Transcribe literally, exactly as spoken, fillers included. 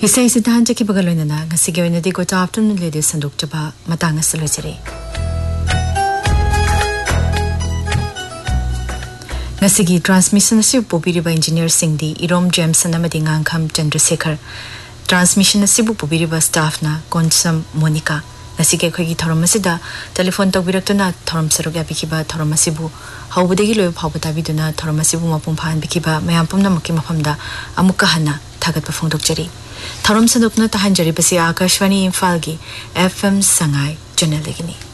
Isai sidahan jaki bagaloy na nga sige na di ko ta afternoon ladies sandok jaba matanga salo jari. Nga sige transmission na siya pupiri ba engineer Singdi Irom James na madingang kam Chandrasekhar. Transmission na siya pupiri ba staff na Konsam Monica. Nga sige ko gi thorom masida telephone tag birakto na thorom sarog ya bikiba thorom masibu. Hawbudegi loy hawbata biduna thorom masibu mapum phan bikiba mayam pum na makki mafamda amukka hana thagat pa phongdok jari. Thorom sanok na tahan jari basi Akashvani Imphal gi F M Sangai Janel Legini.